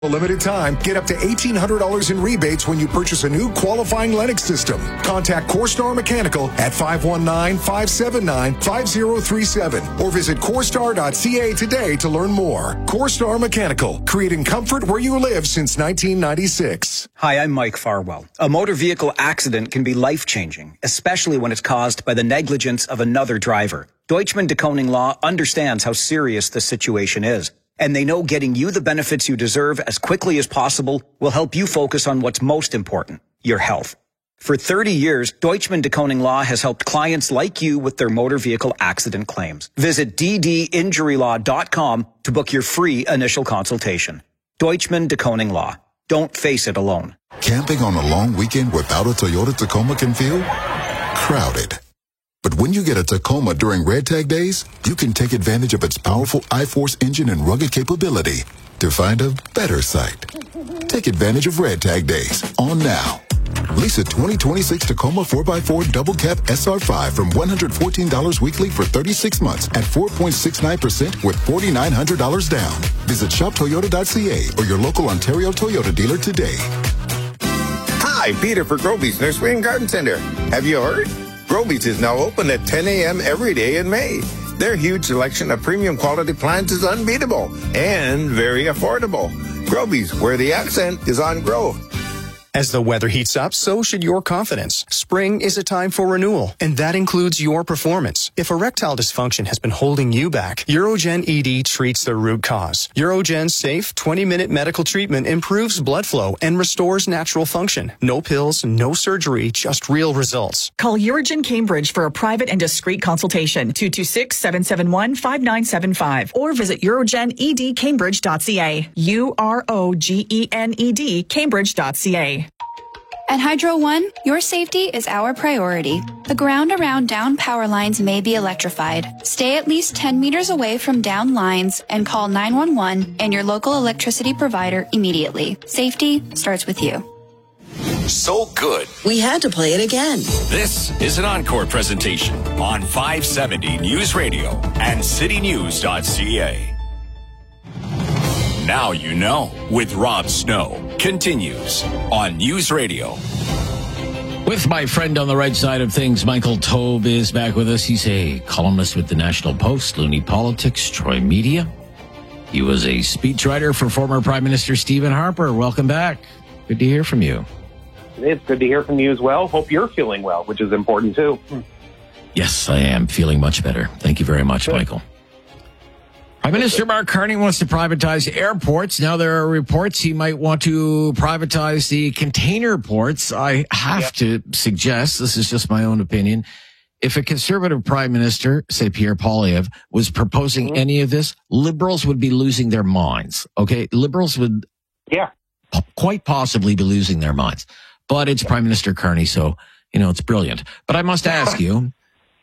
A limited time, get up to $1,800 in rebates when you purchase a new qualifying Lennox system. Contact CoreStar Mechanical at 519-579-5037 or visit CoreStar.ca today to learn more. CoreStar Mechanical, creating comfort where you live since 1996. Hi, I'm Mike Farwell. A motor vehicle accident can be life-changing, especially when it's caused by the negligence of another driver. Deutschman de Koning Law understands how serious the situation is, and they know getting you the benefits you deserve as quickly as possible will help you focus on what's most important, your health. For 30 years, Deutschman de Koning Law has helped clients like you with their motor vehicle accident claims. Visit ddinjurylaw.com to book your free initial consultation. Deutschman de Koning Law. Don't face it alone. Camping on a long weekend without a Toyota Tacoma can feel crowded. But when you get a Tacoma during Red Tag Days, you can take advantage of its powerful I-Force engine and rugged capability to find a better site. Take advantage of Red Tag Days on now. Lease a 2026 Tacoma 4x4 Double Cab SR5 from $114 weekly for 36 months at 4.69% with $4,900 down. Visit shoptoyota.ca or your local Ontario Toyota dealer today. Hi, Peter for Groby's Nursery and Garden Center. Have you heard? Groby's is now open at 10 a.m. every day in May. Their huge selection of premium quality plants is unbeatable and very affordable. Groby's, where the accent is on grow. As the weather heats up, so should your confidence. Spring is a time for renewal, and that includes your performance. If erectile dysfunction has been holding you back, Urogen ED treats the root cause. Urogen's safe 20-minute medical treatment improves blood flow and restores natural function. No pills, no surgery, just real results. Call Urogen Cambridge for a private and discreet consultation, 226-771-5975, or visit urogenedcambridge.ca, UROGENED Cambridge.ca. At Hydro One, your safety is our priority. The ground around down power lines may be electrified. Stay at least 10 meters away from down lines and call 911 and your local electricity provider immediately. Safety starts with you. So good. We had to play it again. This is an encore presentation on 570 News Radio and citynews.ca. Now you know with Rob Snow continues on News Radio. With my friend on the right side of things, Michael Taube is back with us. He's a columnist with the National Post, Looney Politics, Troy Media. He was a speechwriter for former Prime Minister Stephen Harper. Welcome back. Good to hear from you. It's good to hear from you as well. Hope you're feeling well, which is important too. Yes, I am feeling much better. Thank you very much, Michael. Prime Minister Mark Carney wants to privatize airports. Now there are reports he might want to privatize the container ports. I have to suggest, this is just my own opinion, if a conservative prime minister, say Pierre Poilievre, was proposing any of this, liberals would be losing their minds. Okay? Liberals would quite possibly be losing their minds. But it's Prime Minister Carney, so, it's brilliant. But I must ask you,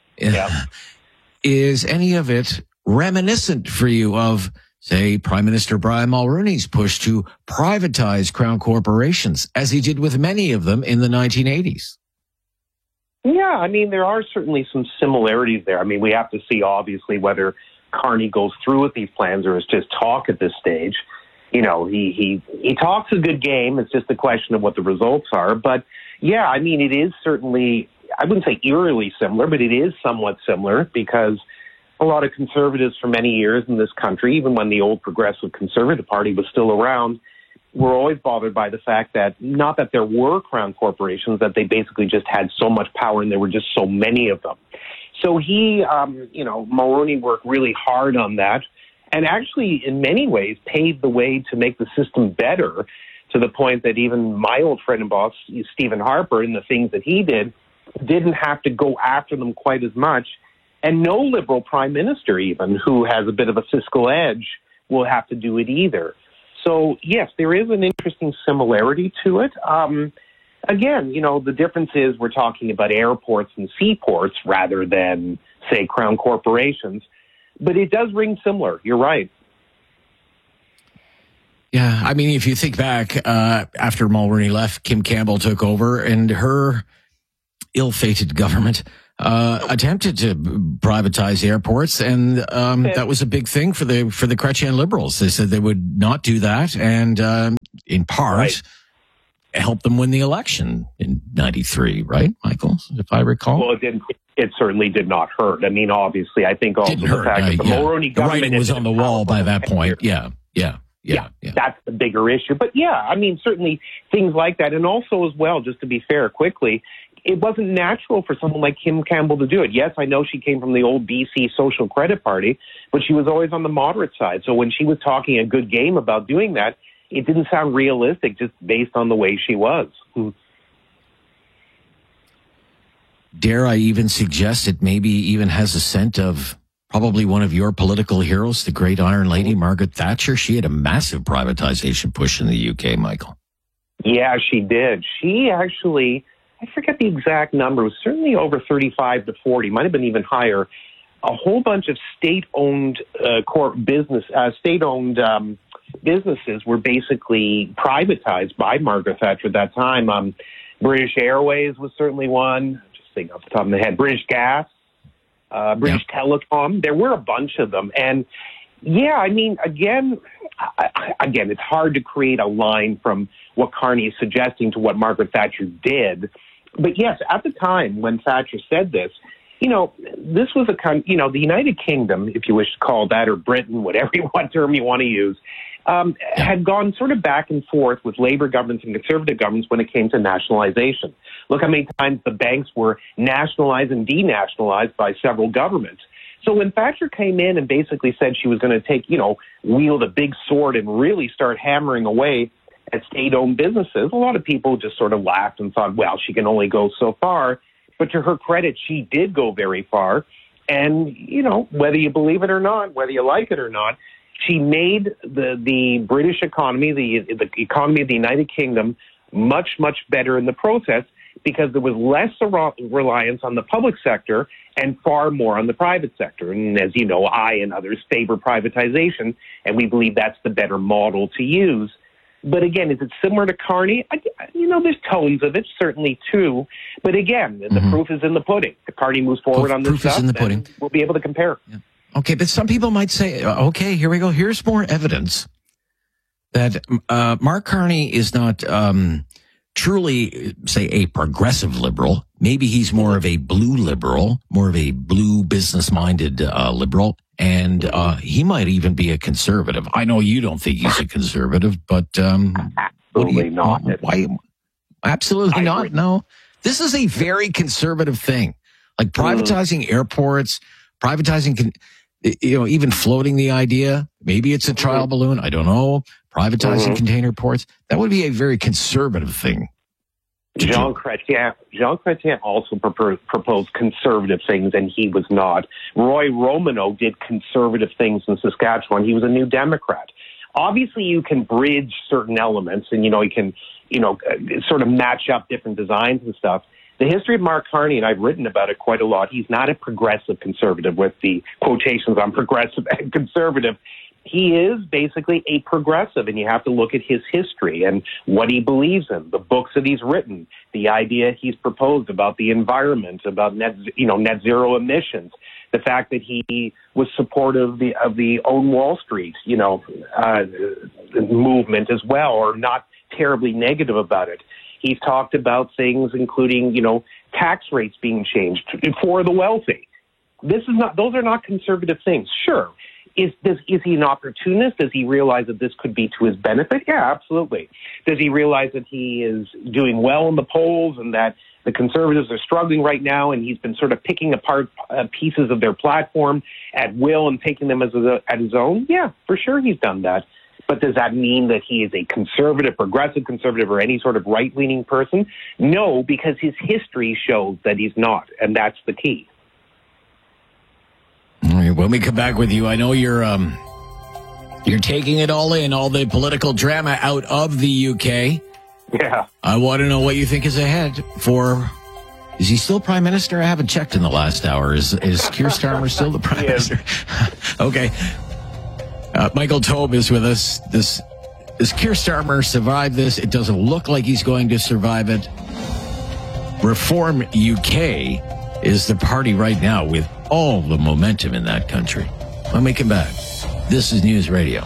is any of it reminiscent for you of, say, Prime Minister Brian Mulroney's push to privatize Crown corporations, as he did with many of them in the 1980s? Yeah, there are certainly some similarities there. We have to see, obviously, whether Carney goes through with these plans or is just talk at this stage. He talks a good game. It's just a question of what the results are. But, yeah, it is certainly, I wouldn't say eerily similar, but it is somewhat similar because a lot of conservatives for many years in this country, even when the old Progressive Conservative Party was still around, were always bothered by the fact that not that there were Crown corporations, that they basically just had so much power and there were just so many of them. So he, Mulroney worked really hard on that and actually in many ways paved the way to make the system better, to the point that even my old friend and boss, Stephen Harper, and the things that he did, didn't have to go after them quite as much. And no Liberal prime minister even, who has a bit of a fiscal edge, will have to do it either. So, yes, there is an interesting similarity to it. Again, the difference is we're talking about airports and seaports rather than, say, Crown corporations. But it does ring similar. You're right. Yeah, if you think back, after Mulroney left, Kim Campbell took over, and her ill-fated government attempted to privatize airports, and that was a big thing for the Chrétien Liberals. They said they would not do that, and in part help them win the election in '93. Right, Michael? If I recall. Well, it didn't. It certainly did not hurt. I mean, obviously, I think also the fact that the Mulroney government, the writing was on the wall by that point. Yeah, that's the bigger issue. But yeah, I mean, certainly things like that, and also as well, just to be fair, quickly. It wasn't natural for someone like Kim Campbell to do it. Yes, I know she came from the old BC Social Credit Party, but she was always on the moderate side. So when she was talking a good game about doing that, it didn't sound realistic just based on the way she was. Dare I even suggest it maybe even has a scent of probably one of your political heroes, the great Iron Lady, Margaret Thatcher. She had a massive privatization push in the UK, Michael. Yeah, she did. She actually... I forget the exact number. It was certainly over 35 to 40, might have been even higher. A whole bunch of state-owned businesses were basically privatized by Margaret Thatcher at that time. British Airways was certainly one. Just thinking off the top of my head. British Gas, British Telecom. There were a bunch of them, and yeah, I mean, again, it's hard to create a line from what Carney is suggesting to what Margaret Thatcher did. But yes, at the time when Thatcher said this, this was the United Kingdom, if you wish to call that, or Britain, what term you want to use, had gone sort of back and forth with Labour governments and Conservative governments when it came to nationalization. Look how many times the banks were nationalized and denationalized by several governments. So when Thatcher came in and basically said she was going to wield a big sword and really start hammering away at state-owned businesses, a lot of people just sort of laughed and thought, well, she can only go so far. But to her credit, she did go very far. And, whether you believe it or not, whether you like it or not, she made the British economy, the economy of the United Kingdom, much, much better in the process because there was less reliance on the public sector and far more on the private sector. And as you know, I and others favor privatization, and we believe that's the better model to use. But again, is it similar to Carney? There's tones of it, certainly too. But again, the proof is in the pudding. If Carney moves forward on this stuff, then we'll be able to compare. Yeah. Okay, but some people might say, okay, here we go. Here's more evidence that Mark Carney is not truly, say, a progressive liberal. Maybe he's more of a blue liberal, more of a blue business-minded liberal. And he might even be a conservative. I know you don't think he's a conservative, but absolutely not. Why? Absolutely not. No, this is a very conservative thing, like privatizing airports, privatizing, even floating the idea. Maybe it's a trial balloon. I don't know. Privatizing container ports. That would be a very conservative thing. Jean Chrétien also proposed conservative things, and he was not. Roy Romano did conservative things in Saskatchewan. He was a New Democrat. Obviously, you can bridge certain elements, and, you can, sort of match up different designs and stuff. The history of Mark Carney, and I've written about it quite a lot, he's not a progressive conservative with the quotations on progressive and conservative. He is basically a progressive, and you have to look at his history and what he believes in, the books that he's written, the idea he's proposed about the environment, about net zero emissions, the fact that he was supportive of the Own Wall Street, movement as well, or not terribly negative about it. He's talked about things including, tax rates being changed for the wealthy. Those are not conservative things. Sure. Is he an opportunist? Does he realize that this could be to his benefit? Yeah, absolutely. Does he realize that he is doing well in the polls and that the Conservatives are struggling right now and he's been sort of picking apart pieces of their platform at will and taking them as his own? Yeah, for sure he's done that. But does that mean that he is a conservative, progressive conservative, or any sort of right-leaning person? No, because his history shows that he's not, and that's the key. All right, when we come back with you, I know you're taking it all in, all the political drama out of the UK. Yeah. I want to know what you think is ahead for... Is he still Prime Minister? I haven't checked in the last hour. Is Keir Starmer still the Prime Minister? Okay. Michael Taube is with us. Does Keir Starmer survive this? It doesn't look like he's going to survive it. Reform UK is the party right now with all the momentum in that country. When we come back, this is News Radio.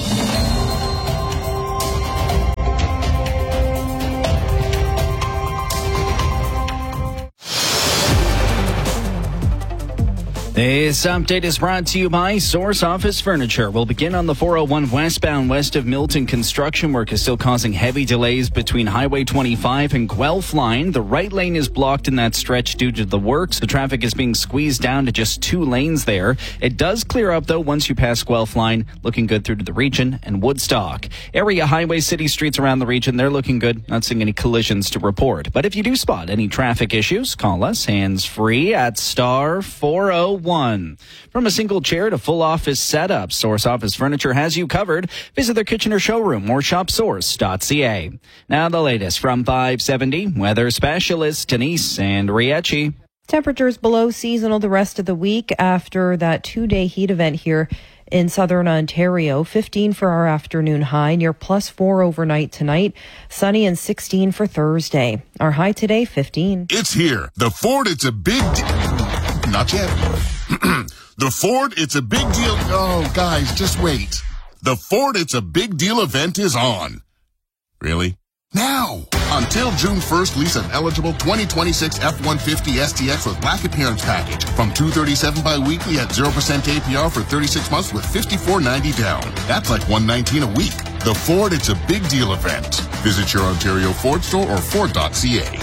This update is brought to you by Source Office Furniture. We'll begin on the 401 westbound west of Milton. Construction work is still causing heavy delays between Highway 25 and Guelph Line. The right lane is blocked in that stretch due to the works. The traffic is being squeezed down to just 2 lanes there. It does clear up, though, once you pass Guelph Line. Looking good through to the region and Woodstock. Area highways, city streets around the region, they're looking good. Not seeing any collisions to report. But if you do spot any traffic issues, call us hands-free at star 401. From a single chair to full office setup, Source Office Furniture has you covered. Visit their Kitchener showroom or shopsource.ca. Now the latest from 570 weather specialist Denise and Riecci. Temperatures below seasonal the rest of the week after that 2-day heat event here in southern Ontario. 15 for our afternoon high, near +4 overnight tonight. Sunny and 16 for Thursday. Our high today, 15. It's here. The Ford, it's a big Not yet. The Ford, it's a big deal. Oh, guys, just wait. The Ford, it's a big deal event is on. Really? Now! Until June 1st, lease an eligible 2026 F-150 STX with black appearance package from $237 bi-weekly at 0% APR for 36 months with $54.90 down. That's like $119 a week. The Ford, it's a big deal event. Visit your Ontario Ford store or Ford.ca.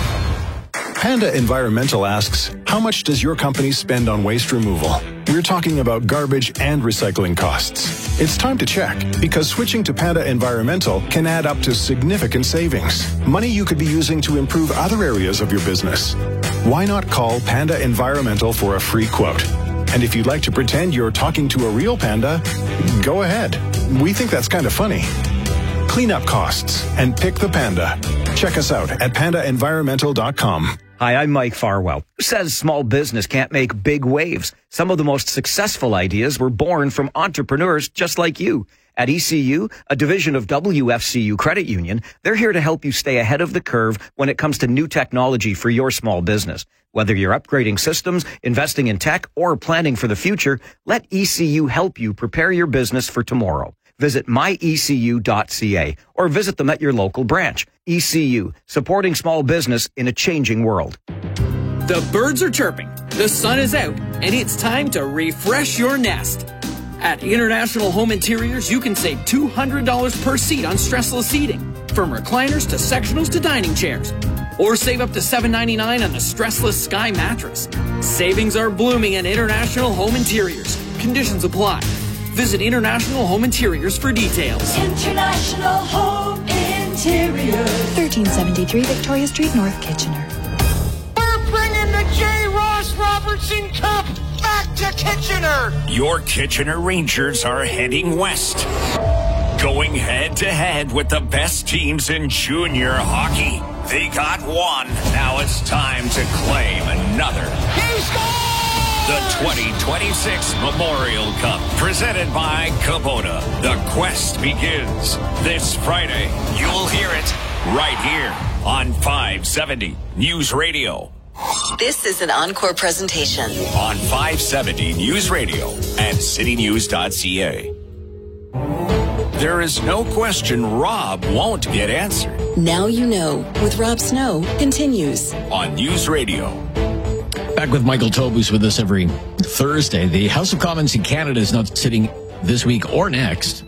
Panda Environmental asks, how much does your company spend on waste removal? We're talking about garbage and recycling costs. It's time to check, because switching to Panda Environmental can add up to significant savings. Money you could be using to improve other areas of your business. Why not call Panda Environmental for a free quote? And if you'd like to pretend you're talking to a real panda, go ahead. We think that's kind of funny. Clean up costs and pick the Panda. Check us out at pandaenvironmental.com. Hi, I'm Mike Farwell. Who says small business can't make big waves? Some of the most successful ideas were born from entrepreneurs just like you. At ECU, a division of WFCU Credit Union, they're here to help you stay ahead of the curve when it comes to new technology for your small business. Whether you're upgrading systems, investing in tech, or planning for the future, let ECU help you prepare your business for tomorrow. Visit myecu.ca or visit them at your local branch. ECU, supporting small business in a changing world. The birds are chirping, the sun is out, and it's time to refresh your nest. At International Home Interiors, you can save $200 per seat on stressless seating, from recliners to sectionals to dining chairs. Or save up to $7.99 on the stressless Sky mattress. Savings are blooming at International Home Interiors. Conditions apply. Visit International Home Interiors for details. International Home Interiors. 1373 Victoria Street, North Kitchener. We're bringing the J. Ross Robertson Cup back to Kitchener. Your Kitchener Rangers are heading west, going head-to-head with the best teams in junior hockey. They got one. Now it's time to claim another. He scored! The 2026 Memorial Cup, presented by Kubota. The quest begins this Friday. You'll hear it right here on 570 News Radio. This is an encore presentation on 570 News Radio and citynews.ca. There is no question Rob won't get answered. Now You Know with Rob Snow continues on News Radio. Back with Michael Tobus with us every Thursday. The House of Commons in Canada is not sitting this week or next.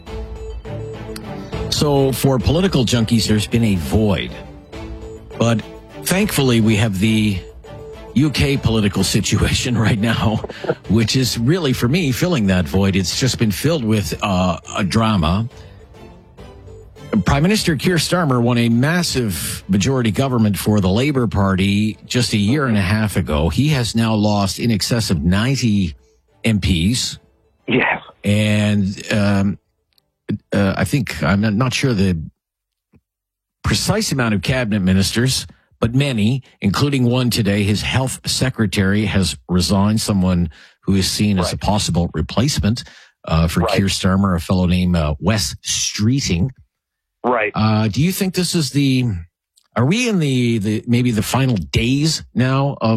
So for political junkies, there's been a void. But thankfully, we have the UK political situation right now, which is really, for me, filling that void. It's just been filled with a drama. Prime Minister Keir Starmer won a massive majority government for the Labour Party just a year and a half ago. He has now lost in excess of 90 MPs. Yes. And I think, I'm not sure the precise amount of cabinet ministers, but many, including one today. His health secretary has resigned, someone who is seen as a possible replacement for Keir Starmer, a fellow named Wes Streeting. Right. Do you think this is are we in the maybe the final days now of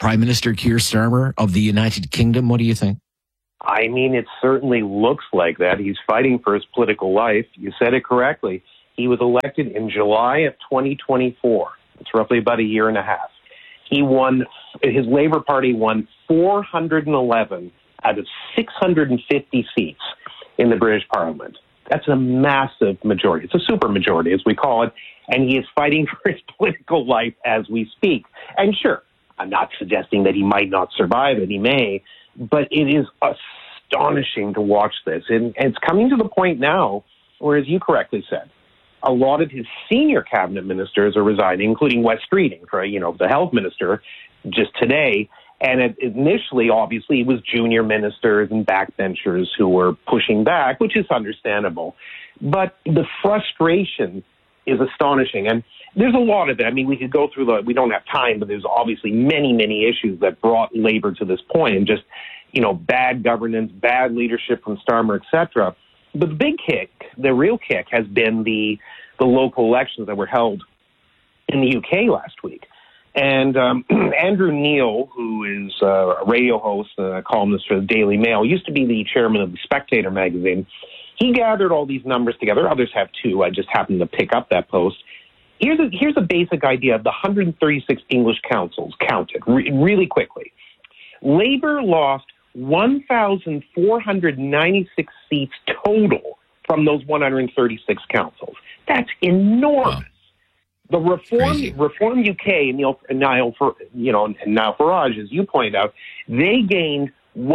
Prime Minister Keir Starmer of the United Kingdom? What do you think? I mean, it certainly looks like that. He's fighting for his political life. You said it correctly. He was elected in July of 2024. It's roughly about a year and a half. His Labour Party won 411 out of 650 seats in the British Parliament. That's a massive majority. It's a super majority, as we call it, and he is fighting for his political life as we speak. And sure, I'm not suggesting that he might not survive it. He may, but it is astonishing to watch this. And it's coming to the point now where, as you correctly said, a lot of his senior cabinet ministers are resigning, including Wes Streeting, the health minister, just today. And initially, obviously, it was junior ministers and backbenchers who were pushing back, which is understandable. But the frustration is astonishing. And there's a lot of it. I mean, we could go through we don't have time, but there's obviously many, many issues that brought Labour to this point, and just, bad governance, bad leadership from Starmer, et cetera. But the big kick, the real kick, has been the local elections that were held in the UK last week. And Andrew Neil, who is a radio host and a columnist for the Daily Mail, used to be the chairman of the Spectator magazine. He gathered all these numbers together. Others have too. I just happened to pick up that post. Here's a basic idea of the 136 English councils counted really quickly. Labour lost 1,496 seats total from those 136 councils. That's enormous. The Reform UK and Niall Farage, as you pointed out, they gained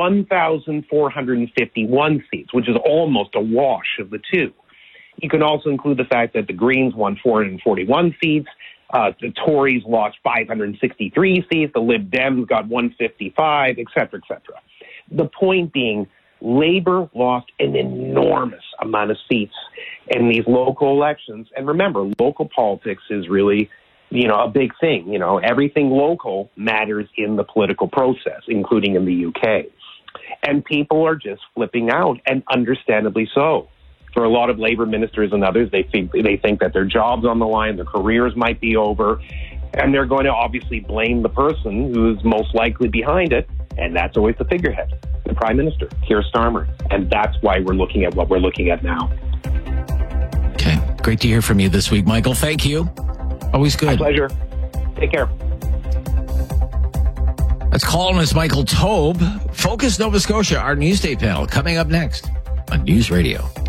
1,451 seats, which is almost a wash of the two. You can also include the fact that the Greens won 441 seats, the Tories lost 563 seats, the Lib Dems got 155, et cetera, et cetera. The point being, Labour lost an enormous amount of seats in these local elections. And remember, local politics is really, a big thing. Everything local matters in the political process, including in the UK. And people are just flipping out, and understandably so. For a lot of Labour ministers and others, they think that their job's on the line, their careers might be over, and they're going to obviously blame the person who's most likely behind it, and that's always the figurehead, the Prime Minister, Keir Starmer. And that's why we're looking at what we're looking at now. Okay. Great to hear from you this week, Michael. Thank you. Always good. My pleasure. Take care. That's columnist Michael Taube. Focus Nova Scotia, our Newsday panel, coming up next on News Radio.